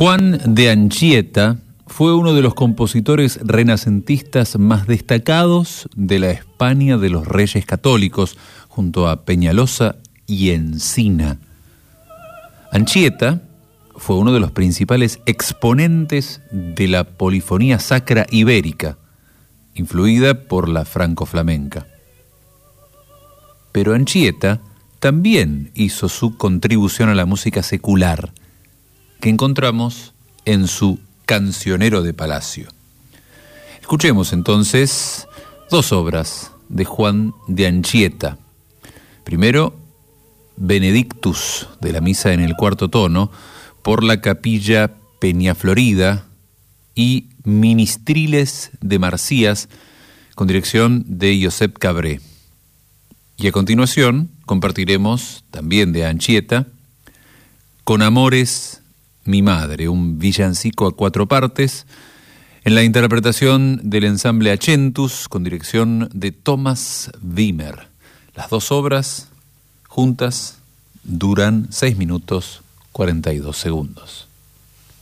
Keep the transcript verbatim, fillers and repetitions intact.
Juan de Anchieta fue uno de los compositores renacentistas más destacados de la España de los Reyes Católicos, junto a Peñalosa y Encina. Anchieta fue uno de los principales exponentes de la polifonía sacra ibérica, influida por la franco-flamenca. Pero Anchieta también hizo su contribución a la música secular, que encontramos en su Cancionero de Palacio. Escuchemos entonces dos obras de Juan de Anchieta. Primero, Benedictus, de la misa en el cuarto tono, por la Capilla Peñaflorida, y Ministriles de Marcías, con dirección de Josep Cabré. Y a continuación compartiremos, también de Anchieta, Con Amores mi madre, un villancico a cuatro partes, en la interpretación del ensamble Achentus, con dirección de Thomas Wimmer. Las dos obras juntas duran seis minutos cuarenta y dos segundos.